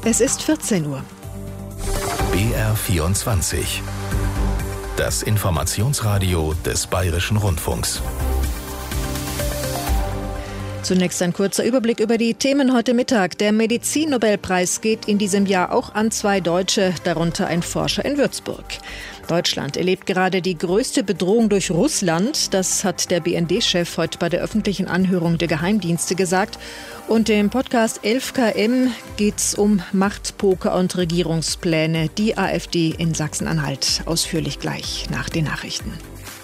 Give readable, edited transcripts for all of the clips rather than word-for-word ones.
Es ist 14 Uhr. BR24. Das Informationsradio des Bayerischen Rundfunks. Zunächst ein kurzer Überblick über die Themen heute Mittag. Der Medizinnobelpreis geht in diesem Jahr auch an 2 Deutsche, darunter ein Forscher in Würzburg. Deutschland erlebt gerade die größte Bedrohung durch Russland. Das hat der BND-Chef heute bei der öffentlichen Anhörung der Geheimdienste gesagt. Und im Podcast 11KM geht es um Machtpoker und Regierungspläne. Die AfD in Sachsen-Anhalt. Ausführlich gleich nach den Nachrichten.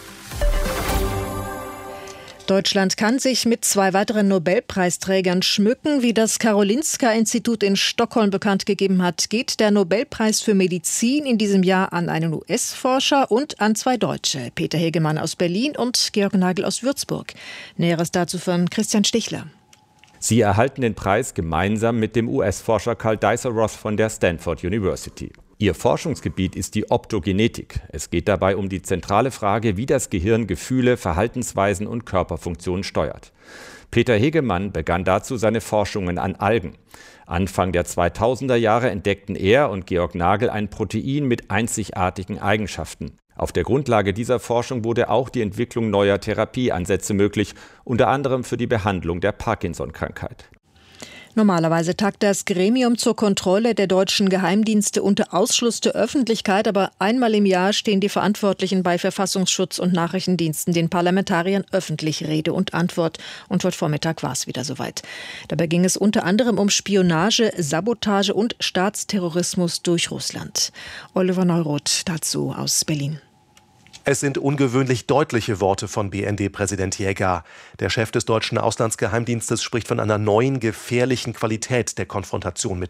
Deutschland kann sich mit 2 weiteren Nobelpreisträgern schmücken. Wie das Karolinska-Institut in Stockholm bekannt gegeben hat, geht der Nobelpreis für Medizin in diesem Jahr an einen US-Forscher und an 2 Deutsche. Peter Hegemann aus Berlin und Georg Nagel aus Würzburg. Näheres dazu von Christian Stichler. Sie erhalten den Preis gemeinsam mit dem US-Forscher Karl Deisseroth von der Stanford University. Ihr Forschungsgebiet ist die Optogenetik. Es geht dabei um die zentrale Frage, wie das Gehirn Gefühle, Verhaltensweisen und Körperfunktionen steuert. Peter Hegemann begann dazu seine Forschungen an Algen. Anfang der 2000er Jahre entdeckten er und Georg Nagel ein Protein mit einzigartigen Eigenschaften. Auf der Grundlage dieser Forschung wurde auch die Entwicklung neuer Therapieansätze möglich, unter anderem für die Behandlung der Parkinson-Krankheit. Normalerweise tagt das Gremium zur Kontrolle der deutschen Geheimdienste unter Ausschluss der Öffentlichkeit, aber einmal im Jahr stehen die Verantwortlichen bei Verfassungsschutz und Nachrichtendiensten den Parlamentariern öffentlich Rede und Antwort. Und heute Vormittag war es wieder soweit. Dabei ging es unter anderem um Spionage, Sabotage und Staatsterrorismus durch Russland. Oliver Neuroth dazu aus Berlin. Es sind ungewöhnlich deutliche Worte von BND-Präsident Jäger. Der Chef des deutschen Auslandsgeheimdienstes spricht von einer neuen, gefährlichen Qualität der Konfrontation mit